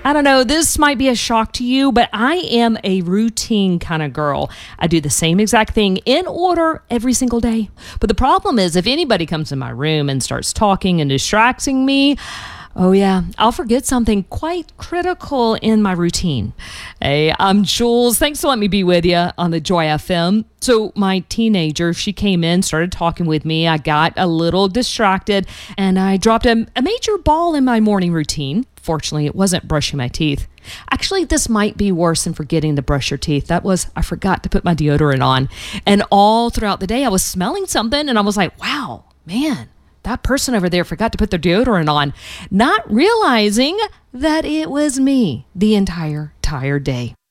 I don't know, this might be a shock to you, but I am a routine kind of girl. I do the same exact thing in order every single day. But the problem is, if anybody comes in my room and starts talking and distracting me, oh yeah, I'll forget something quite critical in my routine. Hey, I'm Jules. Thanks for letting me be with you on the Joy FM. So my teenager, she came in, started talking with me. I got a little distracted and I dropped a major ball in my morning routine. Fortunately, it wasn't brushing my teeth. Actually, this might be worse than forgetting to brush your teeth. I forgot to put my deodorant on. And all throughout the day, I was smelling something and I was like, wow, man, that person over there forgot to put their deodorant on, not realizing that it was me the entire day.